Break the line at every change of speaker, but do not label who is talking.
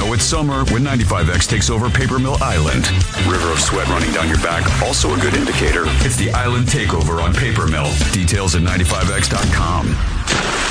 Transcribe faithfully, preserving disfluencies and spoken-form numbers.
Now it's summer when ninety-five X takes over Paper Mill Island. River of sweat running down your back, also a good indicator. It's the Island Takeover on Paper Mill. Details at ninety-five X dot com.